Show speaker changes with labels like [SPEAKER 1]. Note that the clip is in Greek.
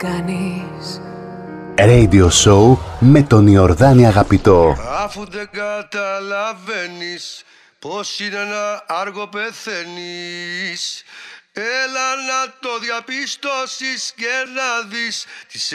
[SPEAKER 1] κάνεις.
[SPEAKER 2] Radio Show με τον Ιορδάνη Αγαπητό.
[SPEAKER 3] Αφού δεν καταλαβαίνεις πως είναι ένα άργο πεθαίνεις, έλα να το διαπιστώσεις και να δεις τις